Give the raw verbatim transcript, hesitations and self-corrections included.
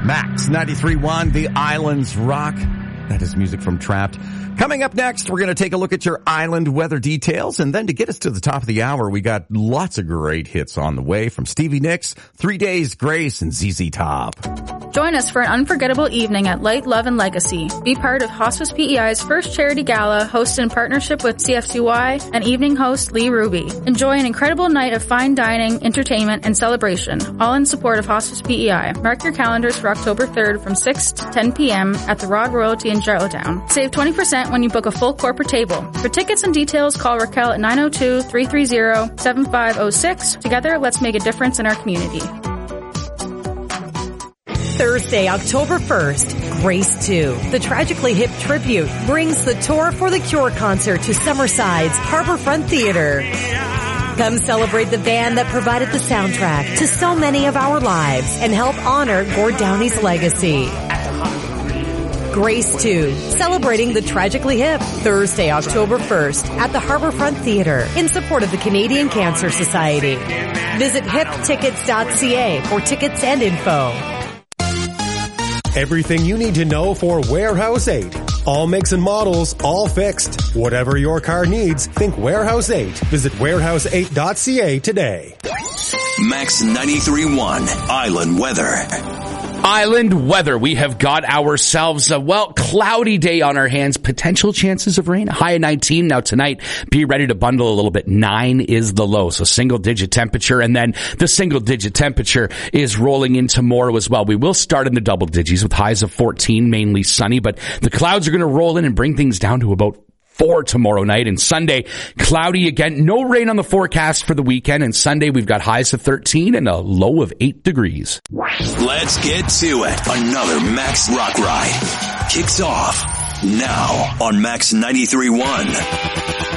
Max ninety-three point one, The Islands Rock. That is music from Trapped. Coming up next, we're going to take a look at your island weather details. And then to get us to the top of the hour, we got lots of great hits on the way from Stevie Nicks, Three Days Grace, and Z Z Top. Join us for an unforgettable evening at Light, Love, and Legacy. Be part of Hospice P E I's first charity gala, hosted in partnership with C F C Y and evening host Lee Ruby. Enjoy an incredible night of fine dining, entertainment, and celebration, all in support of Hospice P E I. Mark your calendars for October third from six to ten p.m. at the Rod Royalty in Charlottetown. Save twenty percent when you book a full corporate table. For tickets and details, call Raquel at nine oh two, three three zero, seven five oh six. Together, let's make a difference in our community. Thursday, October first, Grace two. The Tragically Hip Tribute brings the Tour for the Cure concert to Summerside's Harborfront Theater. Come celebrate the band that provided the soundtrack to so many of our lives and help honor Gord Downey's legacy. Grace two, celebrating the Tragically Hip, Thursday, October first at the Harborfront Theater in support of the Canadian Cancer Society. Visit hip tickets dot c a for tickets and info. Everything you need to know for Warehouse eight. All makes and models, all fixed. Whatever your car needs, think Warehouse eight. Visit warehouse eight dot c a today. Max ninety-three point one Island Weather. Island weather. We have got ourselves a, well, cloudy day on our hands. Potential chances of rain. High of nineteen. Now tonight, be ready to bundle a little bit. Nine is the low. So single digit temperature. And then the single digit temperature is rolling in tomorrow as well. We will start in the double digits with highs of fourteen, mainly sunny. But the clouds are going to roll in and bring things down to about four tomorrow night. And Sunday, cloudy again. No rain on the forecast for the weekend. And Sunday, we've got highs of thirteen and a low of eight degrees. Let's get to it. Another Max Rock Ride kicks off now on Max ninety-three point one.